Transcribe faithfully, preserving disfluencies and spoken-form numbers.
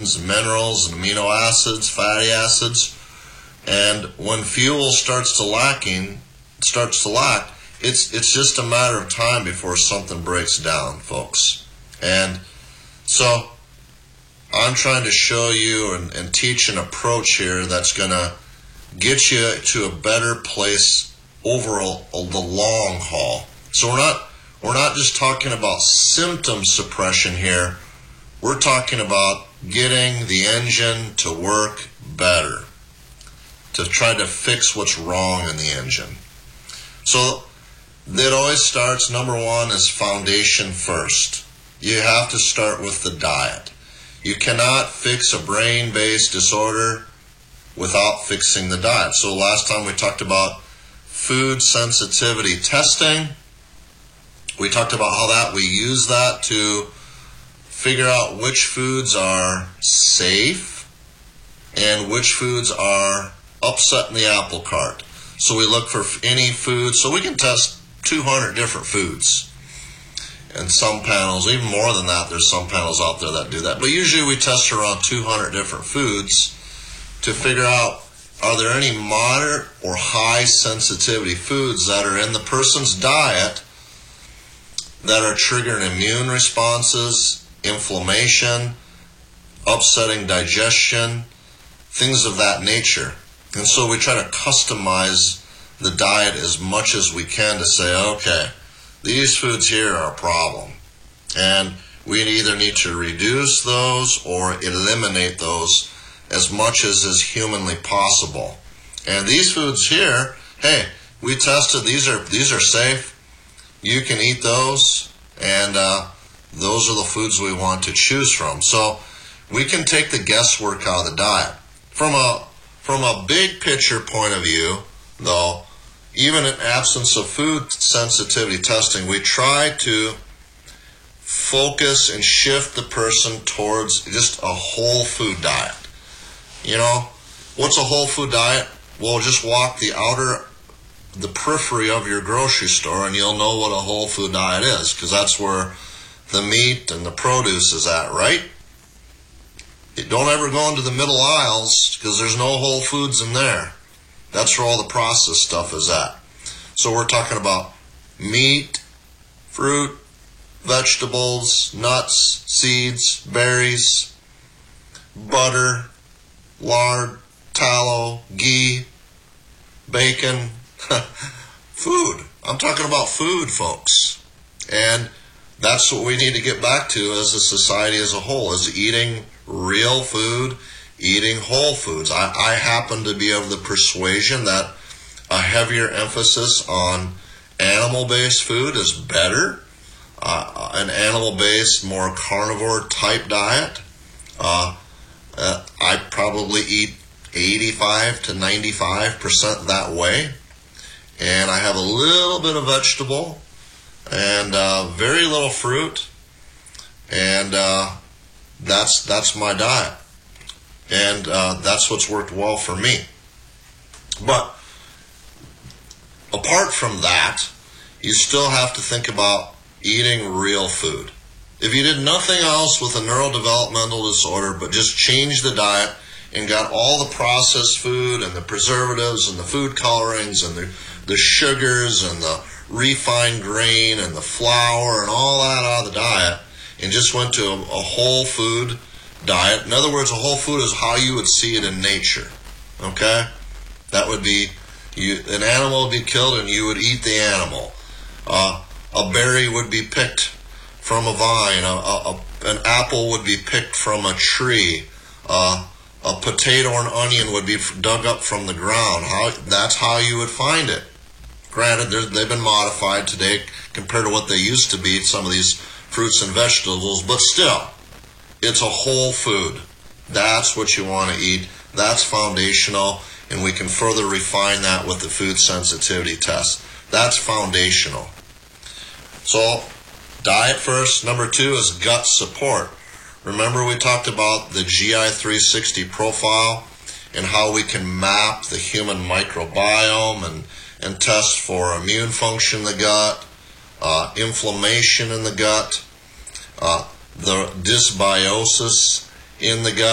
vitamins, minerals, and amino acids, fatty acids. And when fuel starts to lacking, starts to lack, it's it's just a matter of time before something breaks down, folks. And so I'm trying to show you and, and teach an approach here that's going to get you to a better place over the long haul. So we're not we're not just talking about symptom suppression here. We're talking about getting the engine to work better, to try to fix what's wrong in the engine. So it always starts, number one is foundation first. You have to start with the diet. You cannot fix a brain-based disorder without fixing the diet. So last time we talked about food sensitivity testing. We talked about how that we use that to figure out which foods are safe and which foods are upsetting the apple cart. So we look for any food. So we can test two hundred different foods. And some panels, even more than that, there's some panels out there that do that. But usually we test around two hundred different foods to figure out, are there any moderate or high sensitivity foods that are in the person's diet that are triggering immune responses, inflammation, upsetting digestion, things of that nature. And so we try to customize the diet as much as we can to say, okay, these foods here are a problem. And we either need to reduce those or eliminate those as much as is humanly possible. And these foods here, hey, we tested, these are these are safe. You can eat those, and uh, those are the foods we want to choose from. So we can take the guesswork out of the diet. From a from a big picture point of view, though, even in absence of food sensitivity testing, we try to focus and shift the person towards just a whole food diet. You know, what's a whole food diet? Well, just walk the outer, the periphery of your grocery store and you'll know what a whole food diet is, because that's where the meat and the produce is at, right? Don't ever go into the middle aisles because there's no whole foods in there. That's where all the processed stuff is at. So we're talking about meat, fruit, vegetables, nuts, seeds, berries, butter, lard, tallow, ghee, bacon, food. I'm talking about food, folks. And that's what we need to get back to as a society as a whole, is eating real food, eating whole foods. I, I happen to be of the persuasion that a heavier emphasis on animal-based food is better. Uh, an animal-based, more carnivore-type diet. Uh, uh, I probably eat eighty-five to ninety-five percent that way. And I have a little bit of vegetable and uh, very little fruit. And uh, that's that's my diet. And uh, that's what's worked well for me. But apart from that, you still have to think about eating real food. If you did nothing else with a neurodevelopmental disorder but just changed the diet and got all the processed food and the preservatives and the food colorings and the, the sugars and the refined grain and the flour and all that out of the diet and just went to a, a whole food diet. In other words, a whole food is how you would see it in nature. Okay? That would be, you, an animal would be killed and you would eat the animal. Uh, a berry would be picked from a vine. A, a, a, an apple would be picked from a tree. Uh, a potato or an onion would be dug up from the ground. How, that's how you would find it. Granted, they've been modified today compared to what they used to be, some of these fruits and vegetables, but still, it's a whole food. That's what you want to eat. That's foundational, and we can further refine that with the food sensitivity test. That's foundational. So, diet first. Number two is gut support. Remember we talked about the G I three sixty profile and how we can map the human microbiome and, and test for immune function in the gut, uh, inflammation in the gut, uh, the dysbiosis in the gut.